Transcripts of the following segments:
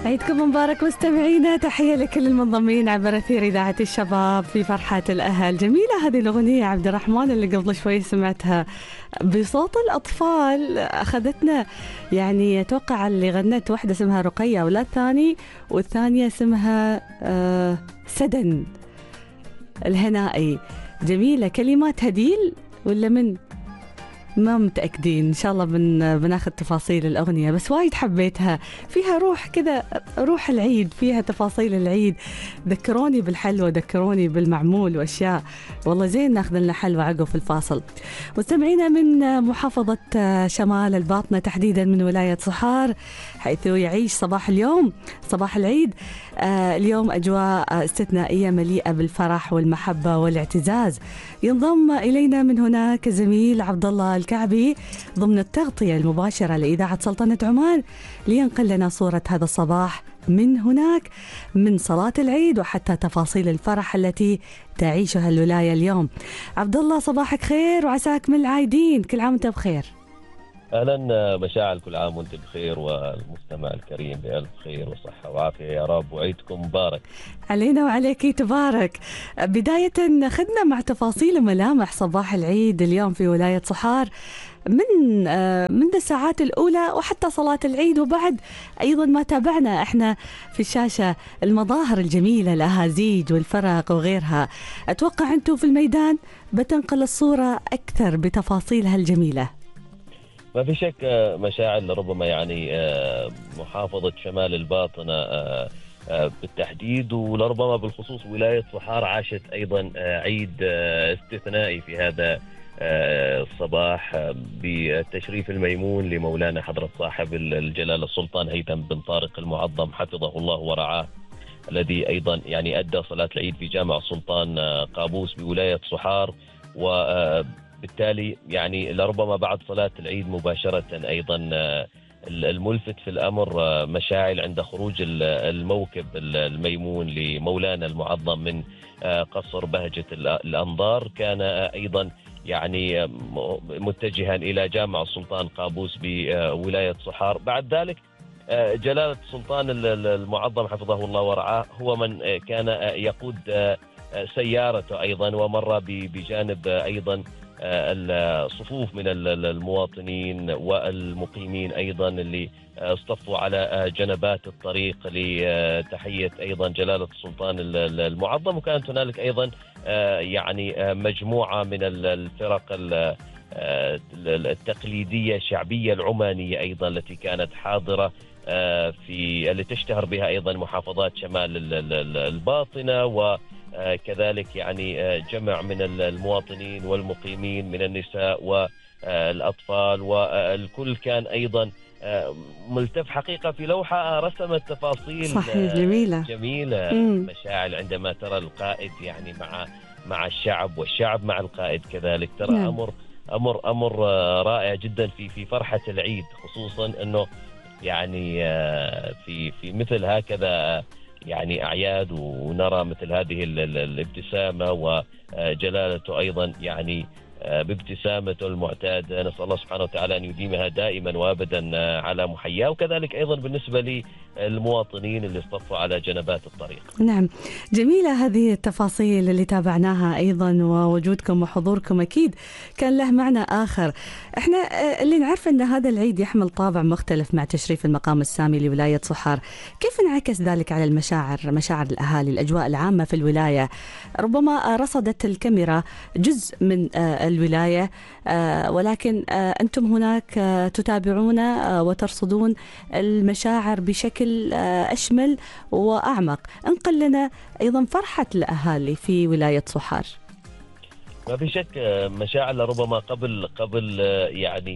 عيدكم مبارك مستمعينا، تحية لكل المنضمين عبر أثير إذاعة الشباب في فرحة الأهل. جميلة هذه الأغنية عبد الرحمن اللي قبل شوي سمعتها بصوت الأطفال، أخذتنا يعني أتوقع اللي غنت واحدة اسمها رقية أولاد ثاني، والثانية اسمها سدن الهنائي. جميلة، كلمات هديل ولا من ما متأكدين، إن شاء الله بناخذ تفاصيل الأغنية، بس وايد حبيتها، فيها روح كذا، روح العيد، فيها تفاصيل العيد، ذكروني بالحلوى، ذكروني بالمعمول وأشياء. والله زين ناخذ لنا حلوى عقب في الفاصل. مستمعينا من محافظة شمال الباطنة، تحديدا من ولاية صحار، حيث يعيش صباح اليوم صباح العيد. اليوم أجواء استثنائية مليئة بالفرح والمحبة والاعتزاز. ينضم إلينا من هناك زميل عبد الله الكعبي ضمن التغطية المباشرة لإذاعة سلطنة عمان لينقل لنا صورة هذا الصباح من هناك، من صلاة العيد وحتى تفاصيل الفرح التي تعيشها الولاية اليوم. عبد الله صباحك خير وعساك من العايدين، كل عام وانت بخير. أهلا مشاعل، كل عام وانت بخير والمستمع الكريم بألف خير وصحة وعافية يا رب، وعيدكم مبارك علينا وعليك تبارك. بداية خدنا مع تفاصيل وملامح صباح العيد اليوم في ولاية صحار من الساعات الأولى وحتى صلاة العيد، وبعد أيضا ما تابعنا احنا في الشاشة المظاهر الجميلة، الأهازيج والفرق وغيرها. أتوقع أنتم في الميدان بتنقل الصورة أكثر بتفاصيلها الجميلة. ما في شك مشاعل، ربما يعني محافظة شمال الباطنة بالتحديد، ولربما بالخصوص ولاية صحار عاشت أيضا عيد استثنائي في هذا الصباح بالتشريف الميمون لمولانا حضرة صاحب الجلالة السلطان هيثم بن طارق المعظم حفظه الله ورعاه، الذي أيضا يعني أدى صلاة العيد في جامع السلطان قابوس بولاية صحار. وبالتالي يعني لربما بعد صلاة العيد مباشرة أيضا الملفت في الأمر مشاعل عند خروج الموكب الميمون لمولانا المعظم من قصر بهجة الأنظار، كان أيضا يعني متجها إلى جامع السلطان قابوس بولاية صحار. بعد ذلك جلالة السلطان المعظم حفظه الله ورعاه هو من كان يقود سيارته أيضا، ومر بجانب أيضا الصفوف من المواطنين والمقيمين أيضا اللي اصطفوا على جنبات الطريق لتحية أيضا جلالة السلطان المعظم. وكانت هنالك أيضا يعني مجموعة من الفرق التقليدية الشعبية العمانية أيضا التي كانت حاضرة في اللي تشتهر بها أيضا محافظات شمال الباطنة، وكذلك يعني جمع من المواطنين والمقيمين من النساء والأطفال، والكل كان أيضا ملتف حقيقة في لوحة رسمت تفاصيل صحيح جميلة مشاعل عندما ترى القائد يعني مع الشعب والشعب مع القائد كذلك. ترى أمر رائع جدا في فرحة العيد، خصوصا أنه يعني في مثل هكذا يعني أعياد، ونرى مثل هذه الابتسامة، وجلالته أيضا يعني بابتسامته المعتادة. نسأل الله سبحانه وتعالى أن يديمها دائما وأبدا على محياه، وكذلك أيضا بالنسبة للمواطنين اللي اصطفوا على جنبات الطريق. نعم، جميلة هذه التفاصيل اللي تابعناها أيضا، ووجودكم وحضوركم أكيد كان له معنى آخر. احنا اللي نعرف أن هذا العيد يحمل طابع مختلف مع تشريف المقام السامي لولاية صحار. كيف انعكس ذلك على مشاعر الأهالي، الأجواء العامة في الولاية؟ ربما رصدت الكاميرا جزء من الولاية، ولكن أنتم هناك تتابعون وترصدون المشاعر بشكل أشمل وأعمق. انقل لنا أيضا فرحة الأهالي في ولاية صحار. ما في شك مشاعل، ربما قبل يعني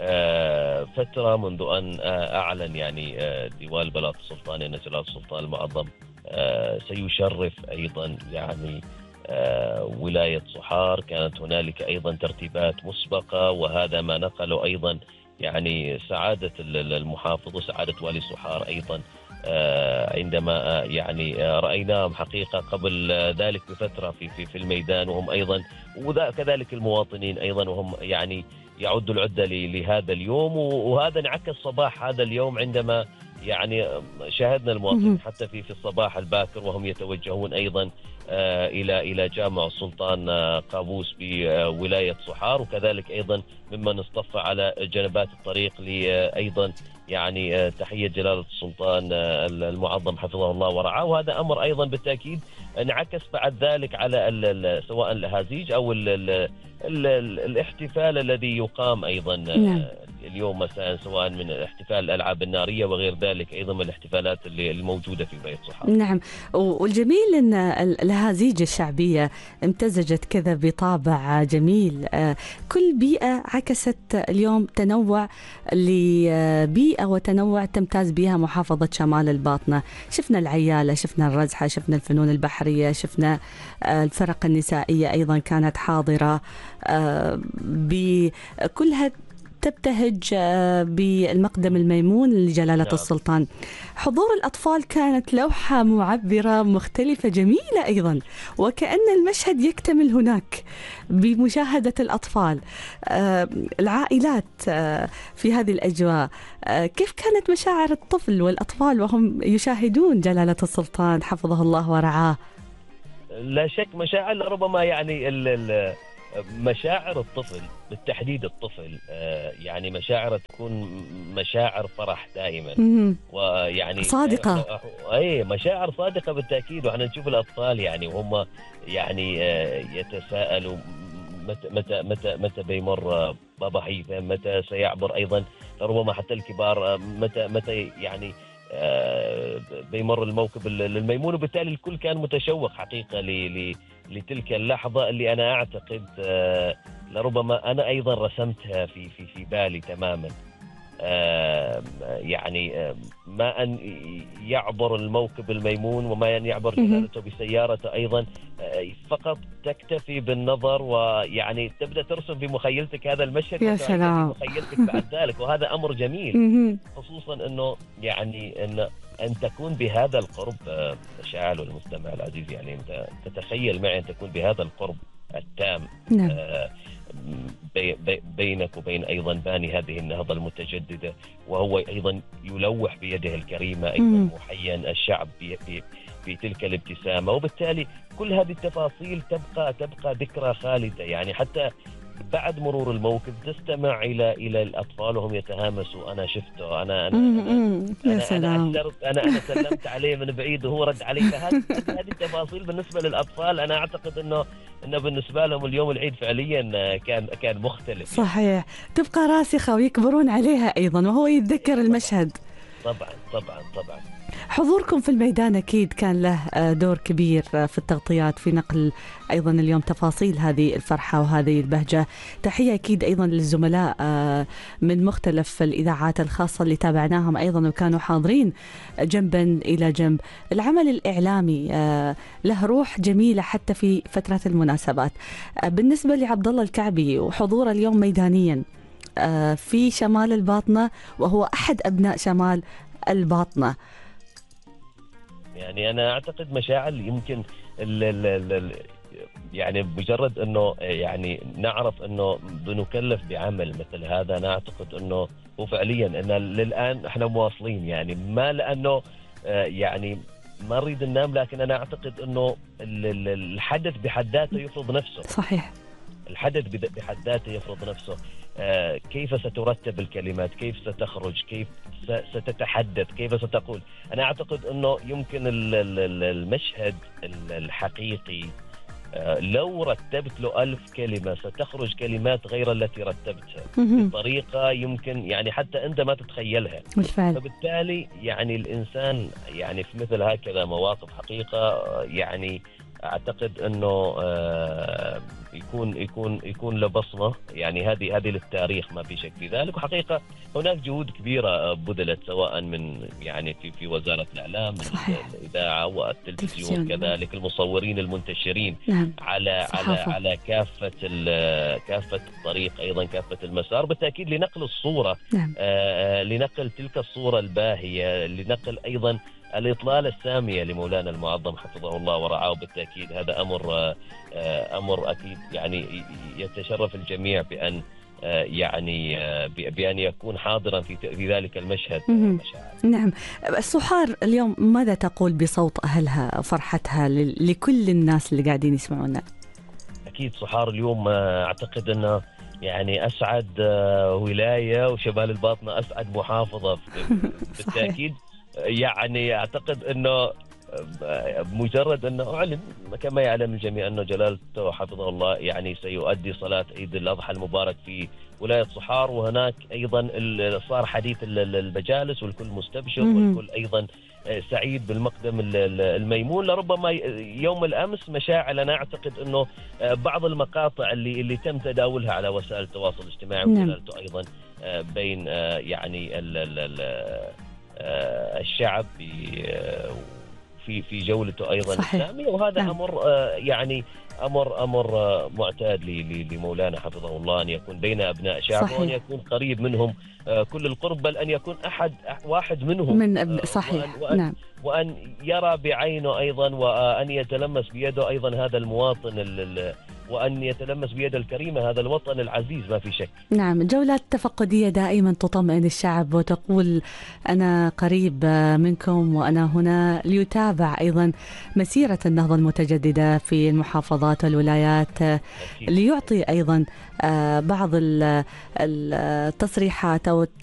فترة منذ أن أعلن يعني ديوان البلاط السلطاني أن جلالة السلطان المعظم سيشرف أيضا يعني ولاية صحار، كانت هنالك أيضا ترتيبات مسبقة، وهذا ما نقله أيضا يعني سعادة المحافظ وسعادة والي صحار أيضا عندما يعني رأيناهم حقيقة قبل ذلك بفترة في الميدان، وهم أيضا وكذلك المواطنين أيضا وهم يعني يعدوا العدة لهذا اليوم. وهذا انعكس صباح هذا اليوم عندما يعني شاهدنا المواطنين حتى في الصباح الباكر وهم يتوجهون أيضا إلى جامع السلطان قابوس بولاية صحار، وكذلك أيضا ممن اصطف على جنبات الطريق أيضا يعني تحية جلالة السلطان المعظم حفظه الله ورعاه. وهذا أمر أيضا بالتأكيد انعكس بعد ذلك على سواء الأهازيج أو الاحتفال الذي يقام أيضا اليوم مساء، سواء من احتفال الألعاب النارية وغير ذلك أيضا من الاحتفالات الموجودة في ولاية صحار. نعم، والجميل أن الأهازيج الشعبية امتزجت كذا بطابع جميل. كل بيئة عكست اليوم تنوع لبيئة وتنوع تمتاز بها محافظة شمال الباطنة. شفنا العيالة، شفنا الرزحة، شفنا الفنون البحرية، شفنا الفرق النسائية أيضا كانت حاضرة، بكلها تبتهج بالمقدم الميمون لجلالة السلطان. حضور الأطفال كانت لوحة معبرة مختلفة جميلة أيضا، وكأن المشهد يكتمل هناك بمشاهدة الأطفال العائلات في هذه الأجواء. كيف كانت مشاعر الطفل والأطفال وهم يشاهدون جلالة السلطان حفظه الله ورعاه؟ لا شك مشاعر، ربما يعني مشاعر الطفل بالتحديد الطفل يعني مشاعر تكون مشاعر فرح دائما ويعني صادقة، اي مشاعر صادقة بالتأكيد. وحنا نشوف الأطفال يعني وهم يعني يتساءلوا متى بيمر بابا هيثم، متى سيعبر أيضا، ربما حتى الكبار متى يعني بيمر الموكب الميمون. وبالتالي الكل كان متشوق حقيقة لتلك اللحظة اللي أنا أعتقد لربما أنا أيضا رسمتها في بالي تماما. يعني ما أن يعبر الموكب الميمون وما أن يعبر جلالته بسيارته أيضا، فقط تكتفي بالنظر ويعني تبدأ ترسم في مخيلتك هذا المشهد. يا سلام، في مخيلتك بعد ذلك، وهذا أمر جميل خصوصا أنه يعني أن تكون بهذا القرب. مشاعل والمستمع العزيز، يعني أنت تتخيل معي أن تكون بهذا القرب التام بينك وبين أيضا باني هذه النهضة المتجددة، وهو أيضا يلوح بيده الكريمة أيضا محيا الشعب في تلك الابتسامة. وبالتالي كل هذه التفاصيل تبقى ذكرى خالدة. يعني حتى بعد مرور الموكب تستمع إلى الأطفال وهم يتهامسوا، أنا شفته، أنا سلمت عليه من بعيد وهو رد علي. فهذه التفاصيل بالنسبة للأطفال أنا أعتقد إنه بالنسبة لهم اليوم العيد فعليا كان مختلف. صحيح، تبقى راسخة ويكبرون عليها أيضا وهو يتذكر المشهد. طبعا. حضوركم في الميدان أكيد كان له دور كبير في التغطيات، في نقل أيضا اليوم تفاصيل هذه الفرحة وهذه البهجة. تحية أكيد أيضا للزملاء من مختلف الإذاعات الخاصة اللي تابعناهم أيضا وكانوا حاضرين جنبا إلى جنب. العمل الإعلامي له روح جميلة حتى في فترة المناسبات. بالنسبة لعبد الله الكعبي وحضوره اليوم ميدانيا في شمال الباطنة، وهو أحد أبناء شمال الباطنة، يعني أنا أعتقد مشاعل يمكن يعني مجرد أنه يعني نعرف أنه بنكلف بعمل مثل هذا، أنا أعتقد أنه هو فعليا أن للآن إحنا مواصلين، يعني ما لأنه يعني ما نريد ننام، لكن أنا أعتقد أنه الحدث بحد ذاته يفرض نفسه. صحيح، الحدث بحد ذاته يفرض نفسه. كيف سترتب الكلمات، كيف ستخرج، كيف ستتحدث، كيف ستقول. أنا أعتقد أنه يمكن المشهد الحقيقي لو رتبت له 1000 كلمة ستخرج كلمات غير التي رتبتها بطريقة يمكن يعني حتى أنت ما تتخيلها بالفعل. فبالتالي يعني الإنسان يعني في مثل هكذا مواقف حقيقة يعني أعتقد أنه يكون له بصمة، يعني هذه للتاريخ ما في شك في ذلك. وحقيقة هناك جهود كبيرة بذلت سواء من يعني في وزارة الإعلام، الإذاعة والتلفزيون، كذلك المصورين المنتشرين على كافة الطريق، أيضا كافة المسار، بالتأكيد لنقل الصورة، لنقل تلك الصورة الباهية، لنقل أيضا الإطلالة السامية لمولانا المعظم حفظه الله ورعاه. بالتأكيد هذا أمر أكيد يعني يتشرف الجميع بأن يعني بأن يكون حاضرا في ذلك المشهد. مشاعر. نعم. الصحار اليوم ماذا تقول بصوت أهلها، فرحتها لكل الناس اللي قاعدين يسمعونا؟ أكيد صحار اليوم أعتقد أنه يعني أسعد ولاية، وشمال الباطنة أسعد محافظة بالتأكيد. يعني أعتقد أنه مجرد أنه أعلن كما يعلم الجميع أنه جلالته حفظه الله يعني سيؤدي صلاة عيد الأضحى المبارك في ولاية صحار، وهناك أيضا صار حديث المجالس والكل مستبشر والكل أيضا سعيد بالمقدم الميمون. لربما يوم الأمس مشاعل أنا أعتقد أنه بعض المقاطع اللي تم تداولها على وسائل التواصل الاجتماعي وجلالته أيضا بين يعني الشعب في جولته أيضا السامية، وهذا أمر يعني أمر معتاد لمولانا حفظه الله، أن يكون بين أبناء شعبه وأن يكون قريب منهم كل القرب، بل أن يكون واحد منهم من صحيح. وأن يرى بعينه أيضا، وأن يتلمس بيده أيضا هذا المواطن، وأن يتلمس بيده الكريمة هذا الوطن العزيز، ما في شك. نعم، جولات تفقدية دائما تطمئن الشعب وتقول أنا قريب منكم وأنا هنا، ليتابع أيضا مسيرة النهضة المتجددة في المحافظات والولايات. أكيد. ليعطي أيضا بعض التصريحات أو